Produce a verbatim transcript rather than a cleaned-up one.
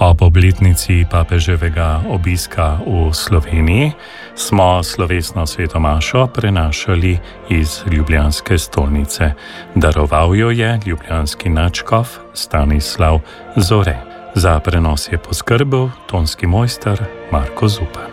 Ob obletnici papeževega obiska v Sloveniji smo slovesno svetomašo prenašali iz ljubljanske stolnice. Daroval jo je ljubljanski nadškof Stanislav Zore. Za prenos je poskrbel tonski mojster Marko Zupan.